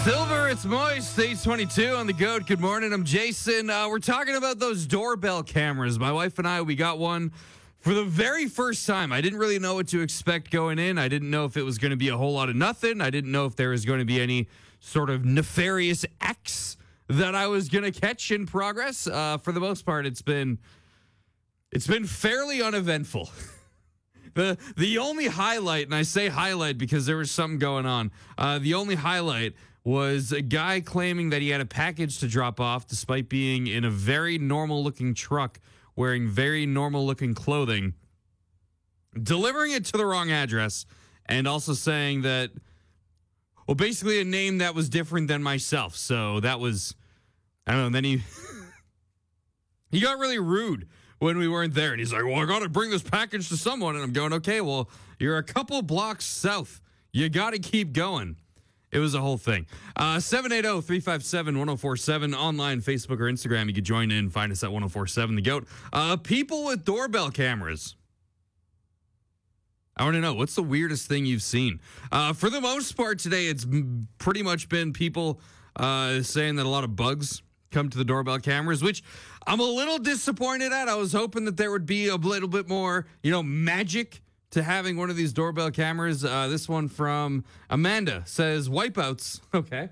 Silver, it's moist. Stage 22 on the goat. Good morning. I'm Jason. We're talking about those doorbell cameras. My wife and I, we got one for the very first time. I didn't really know what to expect going in. I didn't know if it was going to be a whole lot of nothing. I didn't know if there was going to be any sort of nefarious acts that I was going to catch in progress. For the most part, it's been fairly uneventful. The only highlight, and I say highlight because there was something going on. The only highlight was a guy claiming that he had a package to drop off despite being in a very normal-looking truck wearing very normal-looking clothing, delivering it to the wrong address, and also saying that, well, basically a name that was different than myself. So that was, I don't know, and then he got really rude when we weren't there. And he's like, well, I got to bring this package to someone. And I'm going, okay, well, you're a couple blocks south. You got to keep going. It was a whole thing. 780-357-1047 online, Facebook or Instagram. You can join in. Find us at 1047 The Goat. People with doorbell cameras. I want to know, what's the weirdest thing you've seen? For the most part today, it's pretty much been people saying that a lot of bugs come to the doorbell cameras, which I'm a little disappointed at. I was hoping that there would be a little bit more, magic to having one of these doorbell cameras. This one from Amanda says wipeouts. Okay.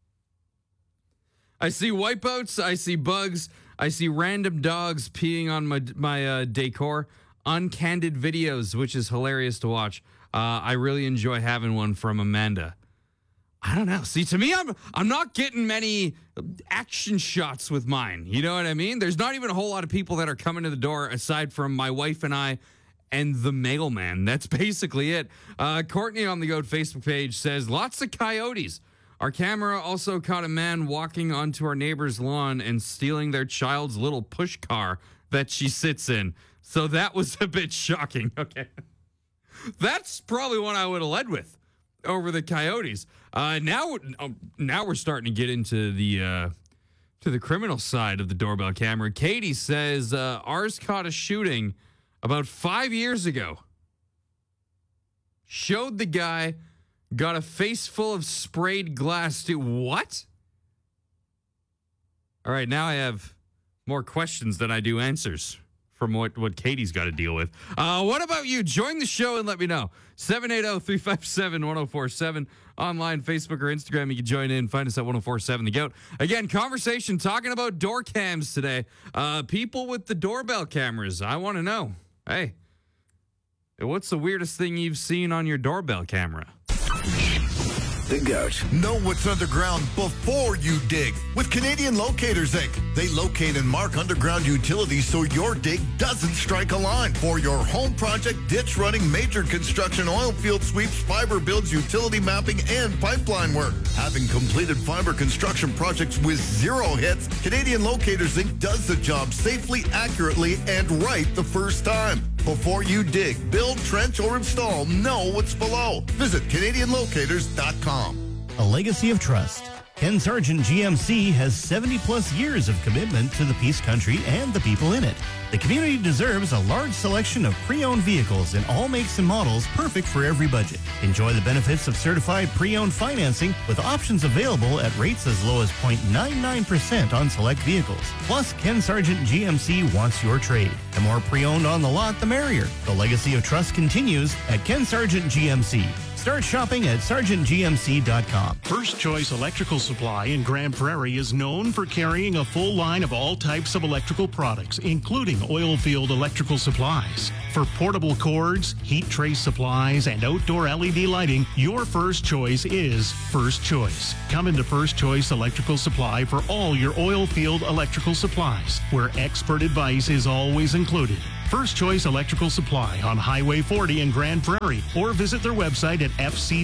I see wipeouts. I see bugs. I see random dogs peeing on my decor. Uncandid videos, which is hilarious to watch. I really enjoy having one from Amanda. I don't know. See, to me, I'm not getting many action shots with mine. You know what I mean? There's not even a whole lot of people that are coming to the door aside from my wife and I and the mailman. That's basically it. Courtney on the GOAT Facebook page says, lots of coyotes. Our camera also caught a man walking onto our neighbor's lawn and stealing their child's little push car that she sits in. So that was a bit shocking. Okay. That's probably one I would have led with over the coyotes. Now we're starting to get into the criminal side of the doorbell camera. Katie says ours caught a shooting about 5 years ago. Showed the guy, got a face full of sprayed glass. What? All right, now I have more questions than I do answers from what Katie's got to deal with. What about you? Join the show and let me know. 780-357-1047. Online, Facebook or Instagram. You can join in. Find us at 1047 The Goat. Again, conversation talking about door cams today. People with the doorbell cameras. I want to know. Hey, what's the weirdest thing you've seen on your doorbell camera? The GOAT. Know what's underground before you dig with Canadian Locators, Inc. They locate and mark underground utilities so your dig doesn't strike a line. For your home project, ditch running, major construction, oil field sweeps, fiber builds, utility mapping, and pipeline work. Having completed fiber construction projects with zero hits, Canadian Locators, Inc. does the job safely, accurately, and right the first time. Before you dig, build, trench, or install, know what's below. Visit CanadianLocators.com. A legacy of trust. Ken Sargent GMC has 70-plus years of commitment to the Peace Country and the people in it. The community deserves a large selection of pre-owned vehicles in all makes and models, perfect for every budget. Enjoy the benefits of certified pre-owned financing with options available at rates as low as 0.99% on select vehicles. Plus, Ken Sargent GMC wants your trade. The more pre-owned on the lot, the merrier. The legacy of trust continues at Ken Sargent GMC. Start shopping at SargentGMC.com. First Choice Electrical Supply in Grand Prairie is known for carrying a full line of all types of electrical products, including oil field electrical supplies. For portable cords, heat trace supplies, and outdoor LED lighting, your first choice is First Choice. Come into First Choice Electrical Supply for all your oil field electrical supplies, where expert advice is always included. First Choice Electrical Supply on Highway 40 in Grand Prairie, or visit their website at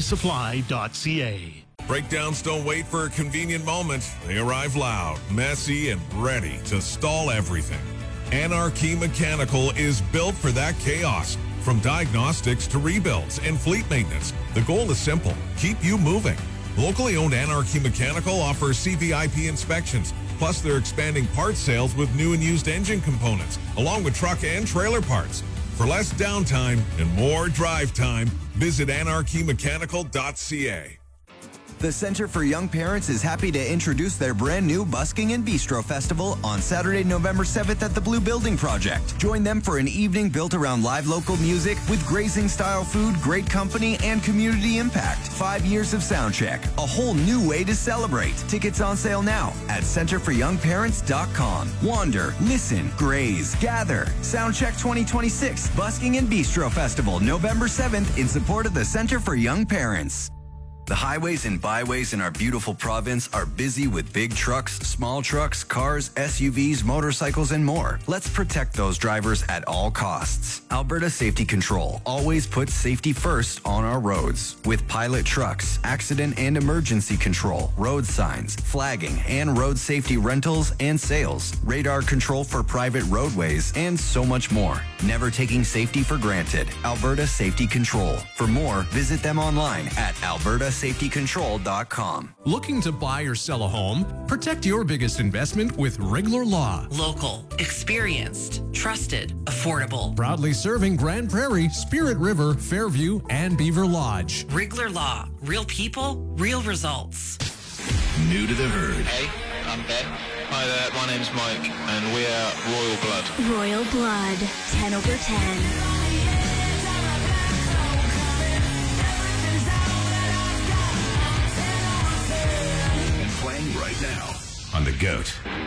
fcsupply.ca. Breakdowns don't wait for a convenient moment. They arrive loud, messy, and ready to stall everything. Anarchy Mechanical is built for that chaos. From diagnostics to rebuilds and fleet maintenance, the goal is simple: keep you moving. Locally owned Anarchy Mechanical offers CVIP inspections. Plus, they're expanding parts sales with new and used engine components, along with truck and trailer parts. For less downtime and more drive time, visit anarchymechanical.ca. The Center for Young Parents is happy to introduce their brand new Busking and Bistro Festival on Saturday, November 7th at the Blue Building Project. Join them for an evening built around live local music with grazing-style food, great company, and community impact. 5 years of soundcheck, a whole new way to celebrate. Tickets on sale now at centerforyoungparents.com. Wander, listen, graze, gather. Soundcheck 2026 Busking and Bistro Festival, November 7th in support of the Center for Young Parents. The highways and byways in our beautiful province are busy with big trucks, small trucks, cars, SUVs, motorcycles, and more. Let's protect those drivers at all costs. Alberta Safety Control always puts safety first on our roads. With pilot trucks, accident and emergency control, road signs, flagging, and road safety rentals and sales, radar control for private roadways, and so much more. Never taking safety for granted. Alberta Safety Control. For more, visit them online at albertasafetycontrol.com. Looking to buy or sell a home? Protect your biggest investment with Rigler Law. Local, experienced, trusted, affordable. Proudly serving Grand Prairie, Spirit River, Fairview, and Beaver Lodge. Rigler Law. Real people, real results. New to the herd. Hey, I'm Ben. Hi there, my name's Mike, and we're Royal Blood. Royal Blood, 10 over 10. And playing right now on The GOAT.